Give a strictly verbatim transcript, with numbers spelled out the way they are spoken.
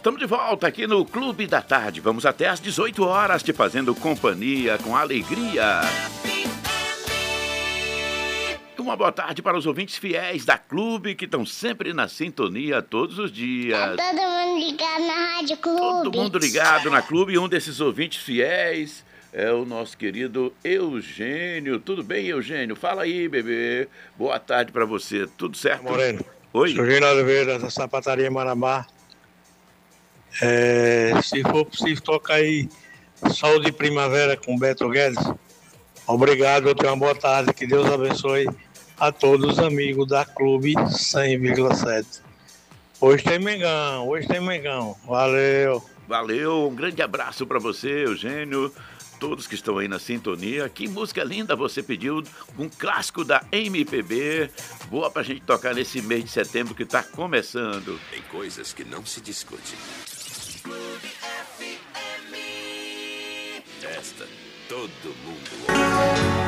estamos de volta aqui no Clube da Tarde. Vamos até às dezoito horas, te fazendo companhia com alegria. Uma boa tarde para os ouvintes fiéis da Clube, que estão sempre na sintonia todos os dias. Tá todo mundo ligado na Rádio Clube. Todo mundo ligado na Clube, e um desses ouvintes fiéis é o nosso querido Eugênio. Tudo bem, Eugênio? Fala aí, bebê. Boa tarde para você. Tudo certo? Moreno. Oi. Eugênio Oliveira, da Sapataria Marabá. É, se for possível, toca aí Sol de Primavera com Beto Guedes. Obrigado, eu tenho uma boa tarde. Que Deus abençoe a todos os amigos da Clube cem vírgula sete. Hoje tem Mengão, hoje tem Mengão. Valeu. Valeu, um grande abraço para você, Eugênio. Todos que estão aí na sintonia. Que música linda você pediu, um clássico da M P B. Boa pra gente tocar nesse mês de setembro que tá começando. Tem coisas que não se discutem. Esta todo mundo ouve.